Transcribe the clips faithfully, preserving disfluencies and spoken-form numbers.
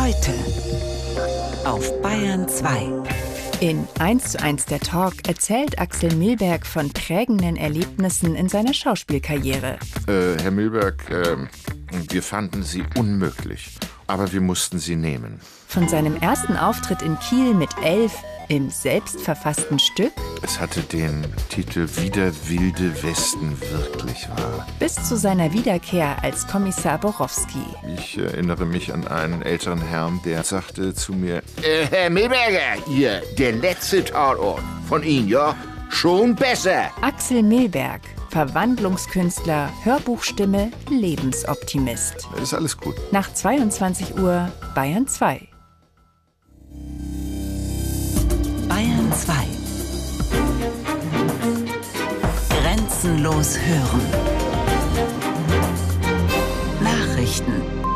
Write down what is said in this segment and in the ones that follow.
Heute auf Bayern zwei. In eins zu eins der Talk erzählt Axel Milberg von prägenden Erlebnissen in seiner Schauspielkarriere. Äh, Herr Milberg, äh, wir fanden Sie unmöglich, aber wir mussten Sie nehmen. Von seinem ersten Auftritt in Kiel mit elf im selbstverfassten Stück. Es hatte den Titel »Wie der wilde Westen wirklich war«. Bis zu seiner Wiederkehr als Kommissar Borowski. Ich erinnere mich an einen älteren Herrn, der sagte zu mir: äh, Herr Milberger, hier, der letzte Tatort von Ihnen, ja? Schon besser. Axel Milberg, Verwandlungskünstler, Hörbuchstimme, Lebensoptimist. Ist alles gut. Nach zweiundzwanzig Uhr Bayern zwei. Bayern zwei. Grenzenlos hören. Nachrichten.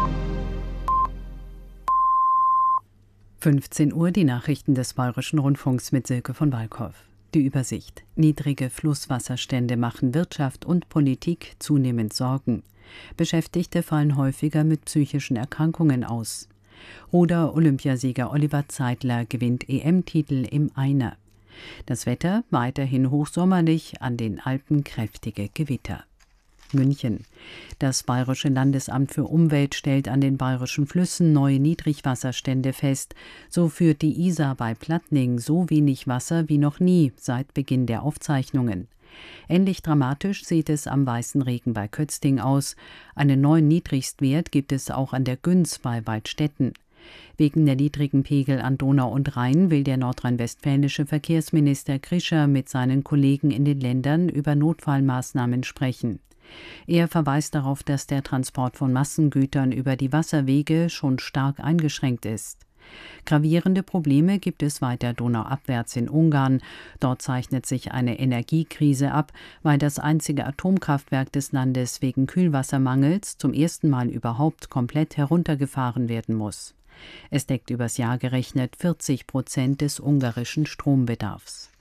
fünfzehn Uhr die Nachrichten des Bayerischen Rundfunks mit Silke von Walkow. Die Übersicht. Niedrige Flusswasserstände machen Wirtschaft und Politik zunehmend Sorgen. Beschäftigte fallen häufiger mit psychischen Erkrankungen aus. Ruder-Olympiasieger Oliver Zeitler gewinnt E M-Titel im Einer. Das Wetter weiterhin hochsommerlich, an den Alpen kräftige Gewitter. München. Das Bayerische Landesamt für Umwelt stellt an den bayerischen Flüssen neue Niedrigwasserstände fest. So führt die Isar bei Plattning so wenig Wasser wie noch nie seit Beginn der Aufzeichnungen. Ähnlich dramatisch sieht es am Weißen Regen bei Kötzting aus. Einen neuen Niedrigstwert gibt es auch an der Günz bei Waldstätten. Wegen der niedrigen Pegel an Donau und Rhein will der nordrhein-westfälische Verkehrsminister Krischer mit seinen Kollegen in den Ländern über Notfallmaßnahmen sprechen. Er verweist darauf, dass der Transport von Massengütern über die Wasserwege schon stark eingeschränkt ist. Gravierende Probleme gibt es weiter donauabwärts in Ungarn. Dort zeichnet sich eine Energiekrise ab, weil das einzige Atomkraftwerk des Landes wegen Kühlwassermangels zum ersten Mal überhaupt komplett heruntergefahren werden muss. Es deckt übers Jahr gerechnet vierzig Prozent des ungarischen Strombedarfs.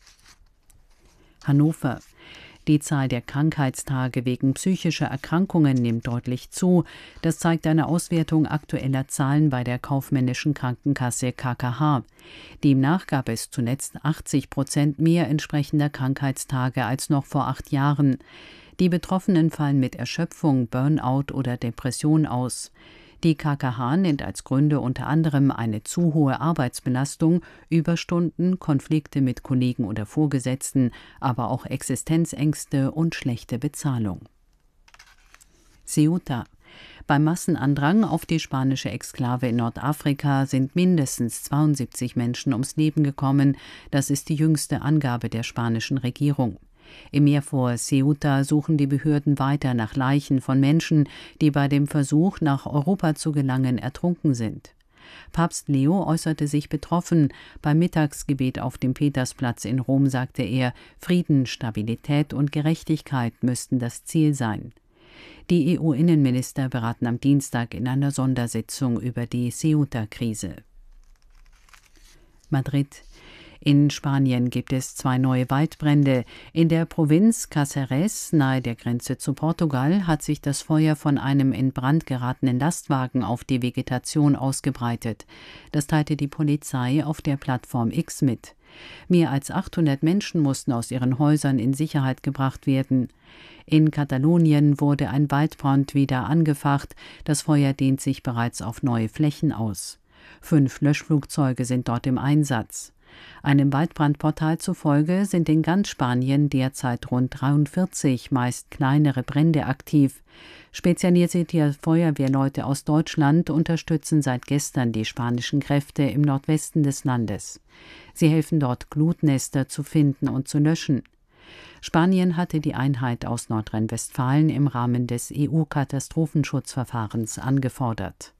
Hannover. Die Zahl der Krankheitstage wegen psychischer Erkrankungen nimmt deutlich zu. Das zeigt eine Auswertung aktueller Zahlen bei der kaufmännischen Krankenkasse K K H. Demnach gab es zuletzt achtzig Prozent mehr entsprechender Krankheitstage als noch vor acht Jahren. Die Betroffenen fallen mit Erschöpfung, Burnout oder Depression aus. Die K K H nennt als Gründe unter anderem eine zu hohe Arbeitsbelastung, Überstunden, Konflikte mit Kollegen oder Vorgesetzten, aber auch Existenzängste und schlechte Bezahlung. Ceuta. Beim Massenandrang auf die spanische Exklave in Nordafrika sind mindestens zweiundsiebzig Menschen ums Leben gekommen. Das ist die jüngste Angabe der spanischen Regierung. Im Meer vor Ceuta suchen die Behörden weiter nach Leichen von Menschen, die bei dem Versuch, nach Europa zu gelangen, ertrunken sind. Papst Leo äußerte sich betroffen. Beim Mittagsgebet auf dem Petersplatz in Rom sagte er, Frieden, Stabilität und Gerechtigkeit müssten das Ziel sein. Die E U-Innenminister beraten am Dienstag in einer Sondersitzung über die Ceuta-Krise. Madrid. In Spanien gibt es zwei neue Waldbrände. In der Provinz Cáceres, nahe der Grenze zu Portugal, hat sich das Feuer von einem in Brand geratenen Lastwagen auf die Vegetation ausgebreitet. Das teilte die Polizei auf der Plattform X mit. Mehr als achthundert Menschen mussten aus ihren Häusern in Sicherheit gebracht werden. In Katalonien wurde ein Waldbrand wieder angefacht. Das Feuer dehnt sich bereits auf neue Flächen aus. Fünf Löschflugzeuge sind dort im Einsatz. Einem Waldbrandportal zufolge sind in ganz Spanien derzeit rund dreiundvierzig, meist kleinere Brände aktiv. Spezialisierte Feuerwehrleute aus Deutschland unterstützen seit gestern die spanischen Kräfte im Nordwesten des Landes. Sie helfen dort, Glutnester zu finden und zu löschen. Spanien hatte die Einheit aus Nordrhein-Westfalen im Rahmen des E U-Katastrophenschutzverfahrens angefordert.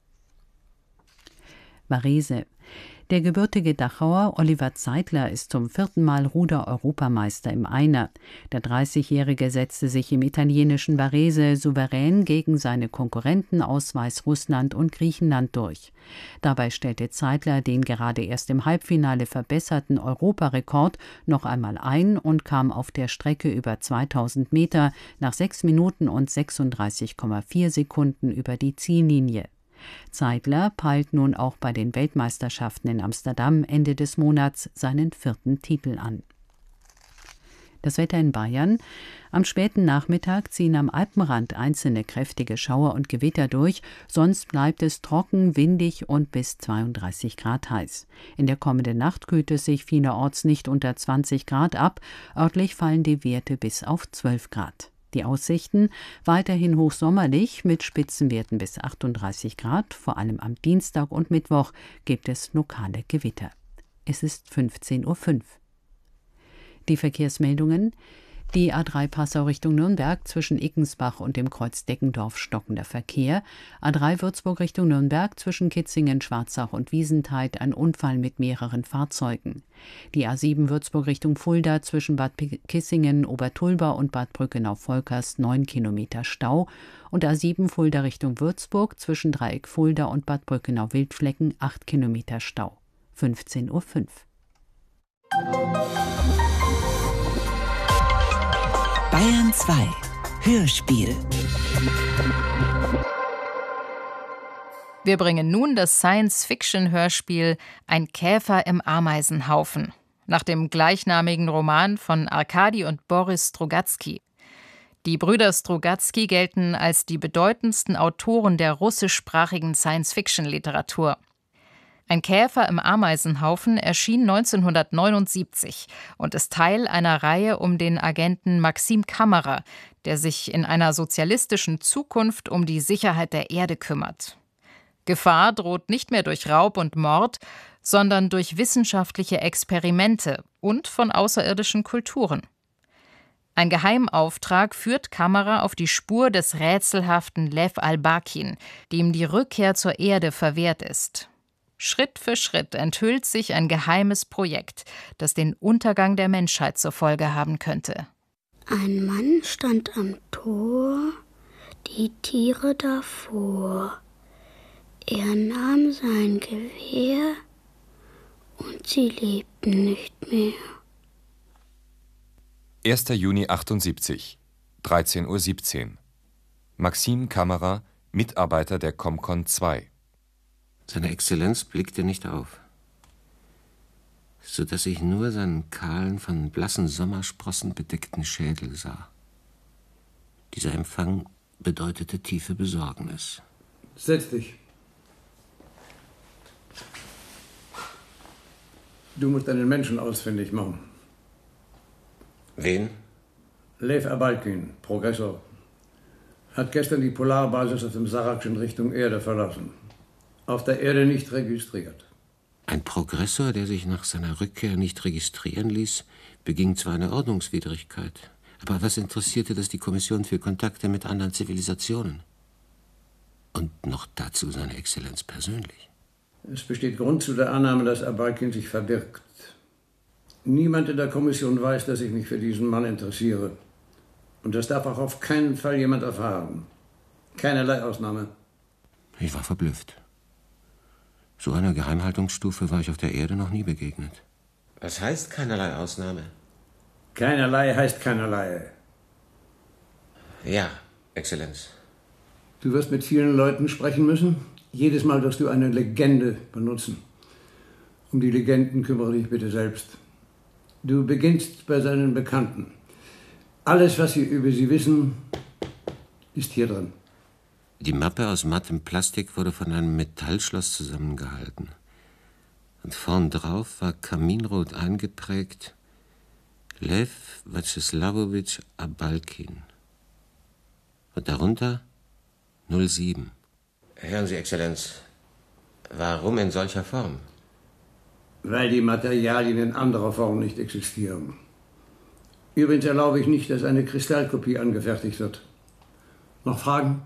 Varese. Der gebürtige Dachauer Oliver Zeitler ist zum vierten Mal Ruder-Europameister im Einer. Der dreißigjährige setzte sich im italienischen Varese souverän gegen seine Konkurrenten aus Weißrussland und Griechenland durch. Dabei stellte Zeitler den gerade erst im Halbfinale verbesserten Europarekord noch einmal ein und kam auf der Strecke über zweitausend Meter nach sechs Minuten und sechsunddreißig Komma vier Sekunden über die Ziellinie. Zeidler peilt nun auch bei den Weltmeisterschaften in Amsterdam Ende des Monats seinen vierten Titel an. Das Wetter in Bayern. Am späten Nachmittag ziehen am Alpenrand einzelne kräftige Schauer und Gewitter durch, sonst bleibt es trocken, windig und bis zweiunddreißig Grad heiß. In der kommenden Nacht kühlt es sich vielerorts nicht unter zwanzig Grad ab, örtlich fallen die Werte bis auf zwölf Grad. Die Aussichten weiterhin hochsommerlich mit Spitzenwerten bis achtunddreißig Grad, vor allem am Dienstag und Mittwoch gibt es lokale Gewitter. Es ist fünfzehn Uhr fünf. Die Verkehrsmeldungen. Die A drei Passau Richtung Nürnberg zwischen Ickensbach und dem Kreuz Deckendorf stockender Verkehr. A drei Würzburg Richtung Nürnberg zwischen Kitzingen, Schwarzach und Wiesentheid ein Unfall mit mehreren Fahrzeugen. Die A sieben Würzburg Richtung Fulda zwischen Bad Kissingen, Obertulba und Bad Brückenau-Volkers neun Kilometer Stau. Und A sieben Fulda Richtung Würzburg zwischen Dreieck Fulda und Bad Brückenau-Wildflecken acht Kilometer Stau. fünfzehn Uhr fünf. Bayern zwei Hörspiel. Wir bringen nun das Science-Fiction-Hörspiel Ein Käfer im Ameisenhaufen, nach dem gleichnamigen Roman von Arkadi und Boris Strugatsky. Die Brüder Strugatsky gelten als die bedeutendsten Autoren der russischsprachigen Science-Fiction-Literatur. Ein Käfer im Ameisenhaufen erschien neunzehnhundertneunundsiebzig und ist Teil einer Reihe um den Agenten Maxim Kammerer, der sich in einer sozialistischen Zukunft um die Sicherheit der Erde kümmert. Gefahr droht nicht mehr durch Raub und Mord, sondern durch wissenschaftliche Experimente und von außerirdischen Kulturen. Ein Geheimauftrag führt Kammerer auf die Spur des rätselhaften Lev Albakin, dem die Rückkehr zur Erde verwehrt ist. Schritt für Schritt enthüllt sich ein geheimes Projekt, das den Untergang der Menschheit zur Folge haben könnte. Ein Mann stand am Tor, die Tiere davor. Er nahm sein Gewehr und sie lebten nicht mehr. erster Juni achtundsiebzig, dreizehn Uhr siebzehn. Maxim Kammerer, Mitarbeiter der Comcon zwei. Seine Exzellenz blickte nicht auf, so dass ich nur seinen kahlen, von blassen Sommersprossen bedeckten Schädel sah. Dieser Empfang bedeutete tiefe Besorgnis. Setz dich. Du musst einen Menschen ausfindig machen. Wen? Lev Abalkin, Progressor, hat gestern die Polarbasis auf dem Saraksch in Richtung Erde verlassen. Auf der Erde nicht registriert. Ein Progressor, der sich nach seiner Rückkehr nicht registrieren ließ, beging zwar eine Ordnungswidrigkeit, aber was interessierte das die Kommission für Kontakte mit anderen Zivilisationen? Und noch dazu seine Exzellenz persönlich. Es besteht Grund zu der Annahme, dass Abalkin sich verbirgt. Niemand in der Kommission weiß, dass ich mich für diesen Mann interessiere. Und das darf auch auf keinen Fall jemand erfahren. Keinerlei Ausnahme. Ich war verblüfft. So einer Geheimhaltungsstufe war ich auf der Erde noch nie begegnet. Was heißt keinerlei Ausnahme? Keinerlei heißt keinerlei. Ja, Exzellenz. Du wirst mit vielen Leuten sprechen müssen. Jedes Mal wirst du eine Legende benutzen. Um die Legenden kümmere dich bitte selbst. Du beginnst bei seinen Bekannten. Alles, was sie über sie wissen, ist hier drin. Die Mappe aus mattem Plastik wurde von einem Metallschloss zusammengehalten. Und vorn drauf war kaminrot eingeprägt Lev Vyacheslawowitsch Abalkin. Und darunter null sieben. Hören Sie, Exzellenz, warum in solcher Form? Weil die Materialien in anderer Form nicht existieren. Übrigens erlaube ich nicht, dass eine Kristallkopie angefertigt wird. Noch Fragen?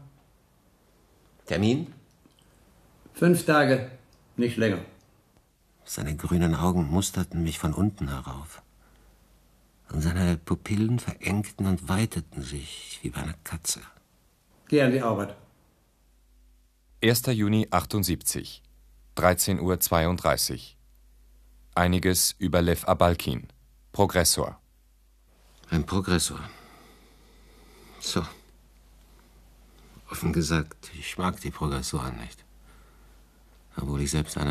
Termin? Fünf Tage, nicht länger. Seine grünen Augen musterten mich von unten herauf. Und seine Pupillen verengten und weiteten sich wie bei einer Katze. Geh an die Arbeit. erster Juni achtundsiebzig, dreizehn Uhr zweiunddreißig. Einiges über Lev Abalkin, Progressor. Ein Progressor. So. Offen gesagt, ich mag die Progressoren nicht. obwohl ich selbst einer